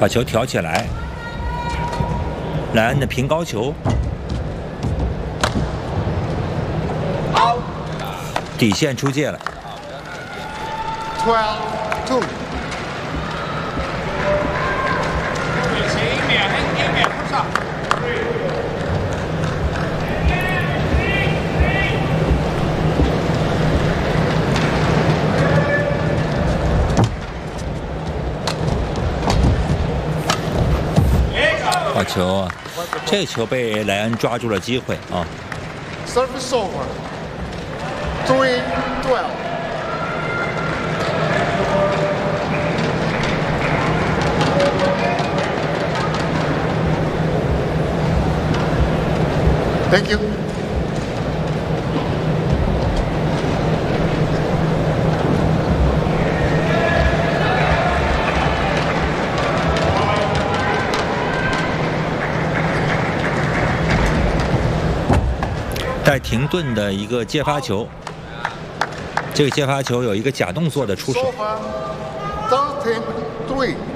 把球挑起来，莱恩的平高球，底线出界了。 12-2。 好球啊！这球被莱恩抓住了机会啊。 Service over. 3-12. Thank you. 带停顿的一个接发球，这个接发球有一个假动作的出手。 13-3.